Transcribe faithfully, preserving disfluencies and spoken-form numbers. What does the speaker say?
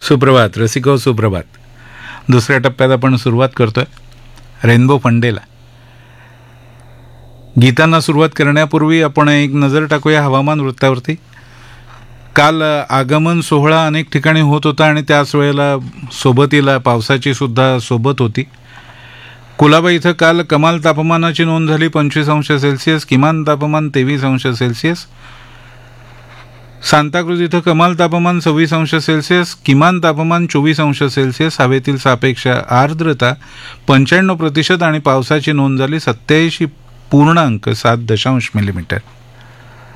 सुप्रभात रसिको, सुप्रभात. दुसऱ्या टप्प्यात आपण सुरुवात करतोय रेनबो फंडेला. गीतांना सुरुवात करण्यापूर्वी आपण एक नजर टाकूया हवामान वृत्तावरती. काल आगमन सोहळा अनेक ठिकाणी होत होता आणि त्याच वेळेला सोबतीला पावसाची सुद्धा सोबत होती. कुलाबा इथं काल कमाल तापमानाची नोंद झाली पंचवीस अंश सेल्सिअस, किमान तापमान तेवीस अंश सेल्सिअस. सांताक्रूज इथं कमाल तापमान सव्वीस अंश सेल्सिअस, किमान तापमान चोवीस अंश सेल्सिअस. हवेतील सापेक्ष आर्द्रता पंच्याण्णव प्रतिशत आणि पावसाची नोंद झाली सत्याऐंशी पूर्णांक सात दशांश मिलीमीटर.